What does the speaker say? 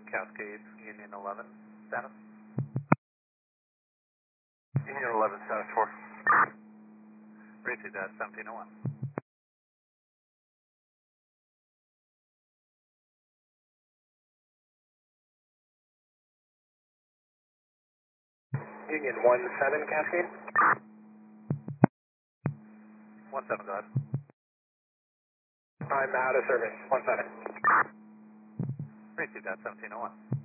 Cascades, Union 11, status. Union 11, status 4. Received at 1701. Union 17, Cascade. 17, go ahead. I'm out of service, 17. Received at 1701.